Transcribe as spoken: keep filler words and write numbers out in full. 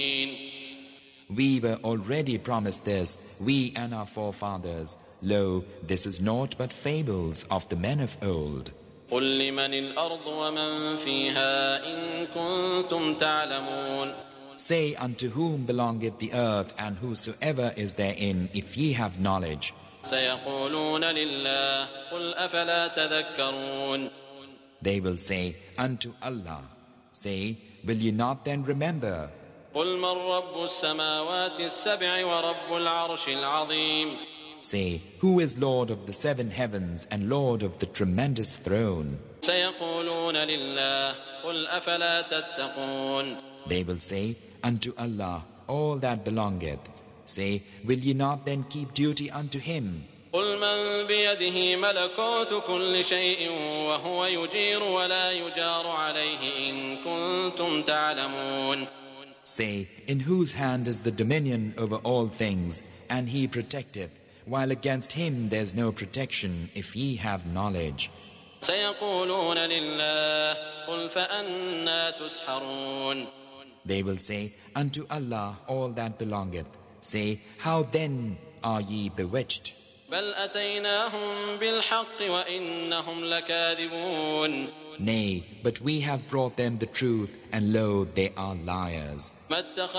We were already promised this, we and our forefathers. Lo, this is naught but fables of the men of old. قل لمن الأرض ومن فيها إن كنتم تعلمون. Say, unto whom belongeth the earth and whosoever is therein, if ye have knowledge. سيقولون لله قل أفلا تذكرون. They will say, unto Allah. Say, will ye not then remember? قل من رب السماوات السبع ورب العرش العظيم. Say, who is Lord of the seven heavens and Lord of the tremendous throne? سيقولون لله قل أفلا تتقون. They will say, unto Allah all that belongeth. Say, will ye not then keep duty unto Him? قل من بيده ملكوت كل شيء وهو يجير ولا يجار عليه إن كنتم تعلمون. Say, in whose hand is the dominion over all things, and He protecteth, while against Him there's no protection, if ye have knowledge. سيقولون لله قل فأنى تسحرون. They will say, unto Allah all that belongeth. Say, how then are ye bewitched? بل أتيناهم بالحق وإنهم لكاذبون. Nay, but we have brought them the truth, and lo, they are liars.